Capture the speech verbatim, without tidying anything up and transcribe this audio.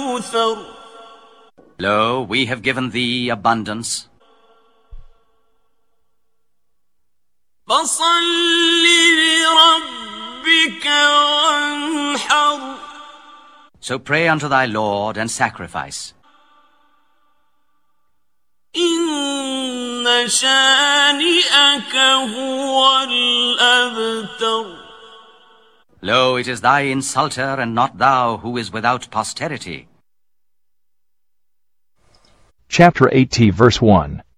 Lo, we have given thee abundance. So pray unto thy Lord and sacrifice. Lo, it is thy insulter, and not thou, who is without posterity. Chapter eighty, verse one.